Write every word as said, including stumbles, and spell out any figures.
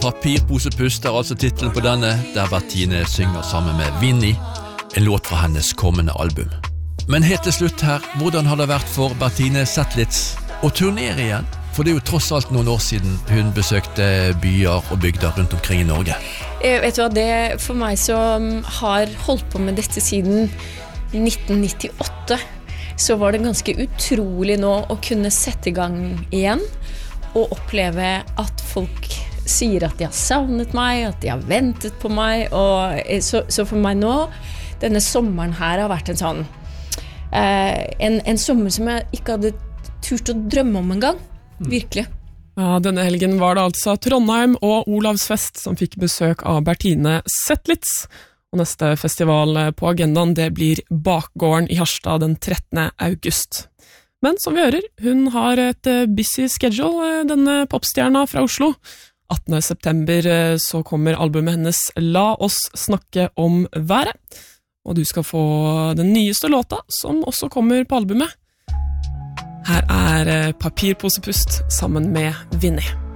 Papirposepust er altså titlen på denne, der Bertine synger sammen med Vinni, en låt fra hennes kommende album. Men helt til slutt her, hvordan har det vært for Bertine Zetlitz å turnere igjen? For det er jo tross alt noen år siden hun besøkte byer og bygder rundt omkring i Norge. Jeg vet du hva, det for meg som har holdt på med dette siden nitten nittiåtte, så var det ganske utrolig nå å kunne sette i gang igjen og oppleve at folk sier at de har savnet meg, at de har ventet på meg, og så, så for meg nå, denne sommeren her har vært en sånn, eh, en, en sommer som jeg ikke hadde turt å drømme om en gang, virkelig. Ja, denne helgen var det altså Trondheim og Olavsfest som fikk besøk av Bertine Zetlitz, og neste festival på agendaen det blir Bakgården i Harstad den trettende august. Men som vi hører, hun har et busy schedule, denne popstjerna fra Oslo. attende september så kommer albumet hennes La oss snakke om været, og du skal få den nyeste låta som også kommer på albumet. Her er Papirposepust sammen med Vinni.